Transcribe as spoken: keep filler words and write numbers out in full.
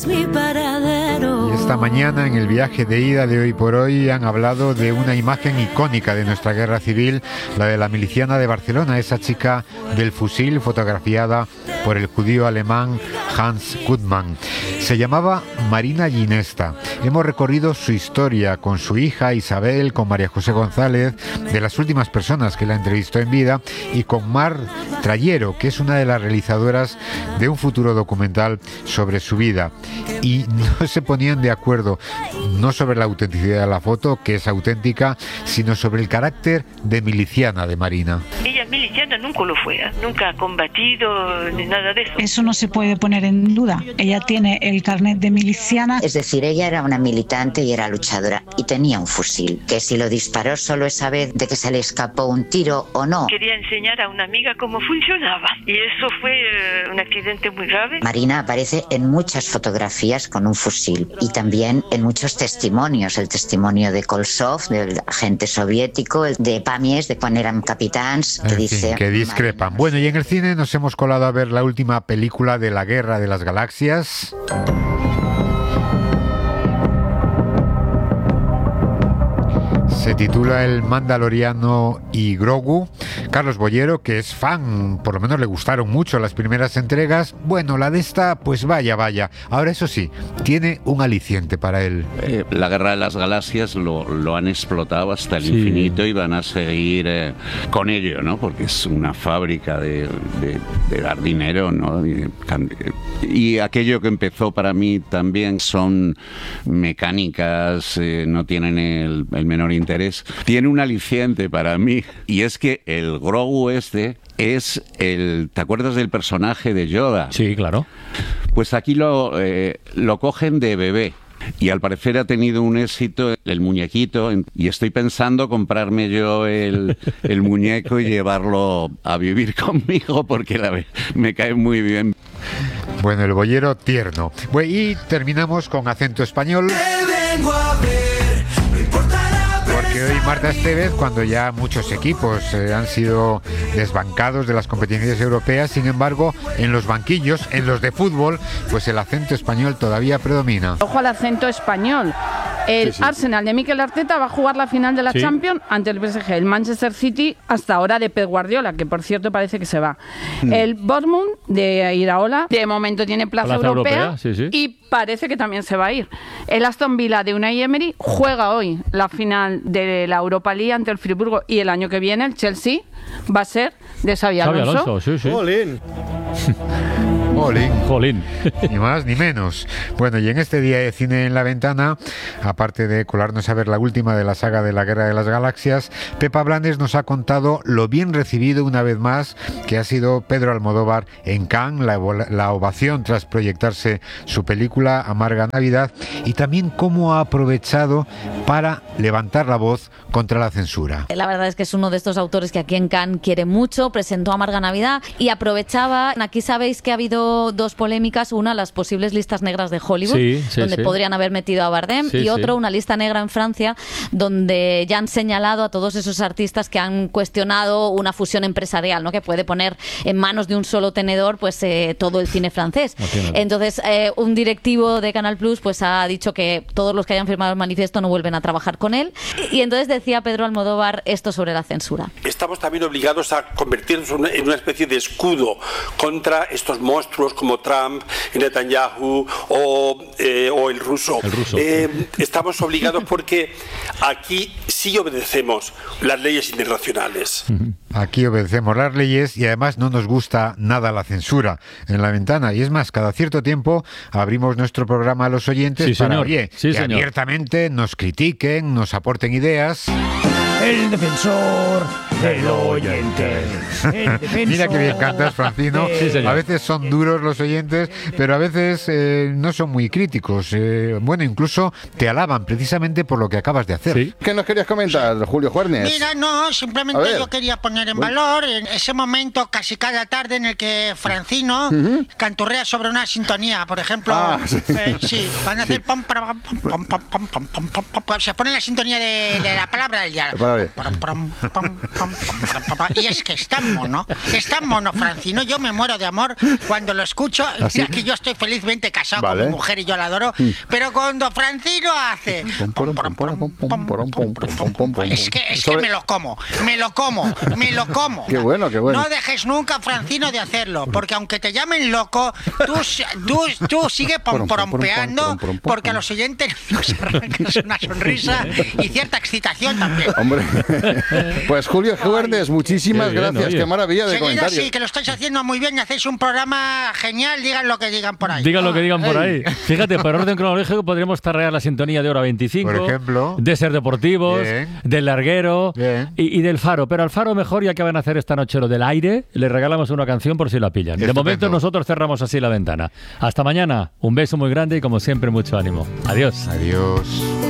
Mi paradero. Y esta mañana, en el viaje de ida de Hoy por Hoy, han hablado de una imagen icónica de nuestra guerra civil, la de la miliciana de Barcelona, esa chica del fusil fotografiada por el judío alemán Hans Gutmann. Se llamaba Marina Ginesta. Hemos recorrido su historia con su hija Isabel, con María José González, de las últimas personas que la entrevistó en vida, y con Mar Trayero, que es una de las realizadoras de un futuro documental sobre su vida. Y no se ponían de acuerdo, no sobre la autenticidad de la foto, que es auténtica, sino sobre el carácter de miliciana de Marina. Ella miliciana nunca lo fue, ¿eh? Nunca ha combatido ni nada de eso. Eso no se puede poner en duda. Ella tiene el carnet de miliciana. Es decir, ella era una militante y era luchadora y tenía un fusil, que si lo disparó solo esa vez de que se le escapó un tiro o no. Quería enseñar a una amiga cómo funcionaba y eso fue uh, un accidente muy grave. Marina aparece en muchas fotografías con un fusil y también en muchos testimonios, el testimonio de Kolsov, del agente soviético, el de Pamies, de cuando eran capitans, que en dice... fin, que discrepan. Bueno, y en el cine nos hemos colado a ver la última película de la Guerra de las Galaxias. Se titula El Mandaloriano y Grogu. Carlos Bollero, que es fan, por lo menos le gustaron mucho las primeras entregas. Bueno, la de esta, pues vaya, vaya. Ahora, eso sí, tiene un aliciente para él. Eh, la Guerra de las Galaxias lo, lo han explotado hasta el sí. infinito y van a seguir eh, con ello, ¿no? Porque es una fábrica de, de, de dar dinero, ¿no? Y, y aquello que empezó para mí también son mecánicas, eh, no tienen el, el menor interés. Tiene un aliciente para mí, y es que el Grogu este es el... ¿Te acuerdas del personaje de Yoda? Sí, claro. Pues aquí lo, eh, lo cogen de bebé. Y al parecer ha tenido un éxito el muñequito, y estoy pensando comprarme yo el, el muñeco y llevarlo a vivir conmigo, porque la, me cae muy bien. Bueno, el bollero tierno. Bueno, y terminamos con acento español. Porque hoy Marta Estevez, cuando ya muchos equipos eh, han sido desbancados de las competiciones europeas, sin embargo, en los banquillos, en los de fútbol, pues el acento español todavía predomina. Ojo al acento español. El sí, sí. Arsenal de Mikel Arteta va a jugar la final de la sí. Champions ante el P S G. El Manchester City, hasta ahora, de Pep Guardiola, que por cierto parece que se va. Mm. El Bournemouth de Iraola, de momento tiene plaza, plaza europea, europea sí, sí. y parece que también se va a ir. El Aston Villa de Unai Emery juega hoy la final de la Europa League ante el Friburgo, y el año que viene el Chelsea va a ser de Xabi Alonso. Xabi Alonso, sí, sí. Jolín. Jolín. Jolín. Ni más ni menos. Bueno, y en este día de cine en la ventana, aparte de colarnos a ver la última de la saga de la Guerra de las Galaxias, Pepa Blanes nos ha contado lo bien recibido una vez más que ha sido Pedro Almodóvar en Cannes, la, la ovación tras proyectarse su película Amarga Navidad, y también cómo ha aprovechado para levantar la voz contra la censura. La verdad es que es uno de estos autores que aquí en Cannes quiere mucho, presentó Amarga Navidad y aprovechaba, aquí sabéis que ha habido dos polémicas, una, las posibles listas negras de Hollywood, sí, sí, donde sí. podrían haber metido a Bardem, sí, y otro, sí. una lista negra en Francia, donde ya han señalado a todos esos artistas que han cuestionado una fusión empresarial, ¿no? Que puede poner en manos de un solo tenedor pues eh, todo el cine francés. Entonces, eh, un directivo de Canal Plus pues ha dicho que todos los que hayan firmado el manifiesto no vuelven a trabajar con él, y entonces decía Pedro Almodóvar esto sobre la censura. Estamos también obligados a convertirnos en una especie de escudo contra estos monstruos como Trump, Netanyahu o, eh, o el ruso. El ruso. Eh, estamos obligados porque aquí sí obedecemos las leyes internacionales. Aquí obedecemos las leyes y además no nos gusta nada la censura en la ventana. Y es más, cada cierto tiempo abrimos nuestro programa a los oyentes sí, para señor. oye, sí, que señor. abiertamente nos critiquen, nos aporten ideas. El defensor del oyente. El defensor. Mira que bien cantas, Francino. Sí, a veces son duros los oyentes, pero a veces eh, no son muy críticos. Eh, bueno, incluso te alaban precisamente por lo que acabas de hacer. ¿Sí? ¿Qué nos querías comentar, Julio Juernes? Mira, no, simplemente yo quería poner en valor en ese momento casi cada tarde en el que Francino uh-huh. canturrea sobre una sintonía, por ejemplo. Ah, sí. Eh, sí, van a hacer sí. pom, pom, pom, pom, pom, pom, pom, pom, pom, se pone la sintonía de, de la palabra del diálogo. Pom, pom, pom, pom, Y es que es tan mono, es tan mono, Francino. Yo me muero de amor cuando lo escucho. Mira que yo estoy felizmente casado vale. con mi mujer y yo la adoro. Mm. Pero cuando Francino hace... Es que, es que me lo como, me lo como, me lo como. Qué bueno, qué bueno. No dejes nunca, Francino, de hacerlo. Porque aunque te llamen loco, tú, tú, tú sigue pomporompeando porque a los oyentes nos arrancas una sonrisa y cierta excitación también. Hombre, pues Julio Juernes, muchísimas Qué bien, gracias, oye. Qué maravilla de Seguido, comentarios. Sí, que lo estáis haciendo muy bien, hacéis un programa genial, digan lo que digan por ahí. Digan lo que digan por ahí. Fíjate, por orden cronológico podríamos tarrear la sintonía de Hora veinticinco, por ejemplo, de Ser Deportivos, bien. Del Larguero y, y del Faro, pero al Faro mejor, ya que van a hacer esta noche lo del aire, le regalamos una canción por si la pillan. Estupendo. De momento nosotros cerramos así la ventana. Hasta mañana, un beso muy grande y como siempre mucho ánimo. Adiós. Adiós.